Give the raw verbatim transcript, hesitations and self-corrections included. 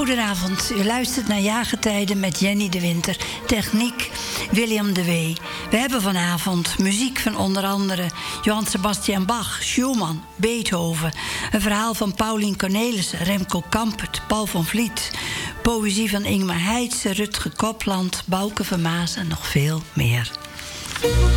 Goedenavond, u luistert naar Jaargetijden met Jenny de Winter. Techniek William de Wee. We hebben vanavond muziek van onder andere Johann Sebastian Bach, Schumann, Beethoven. Een verhaal van Paulien Cornelissen, Remco Kampert, Paul van Vliet. Poëzie van Ingmar Heitse, Rutger Kopland, Bouke Vermaas en nog veel meer.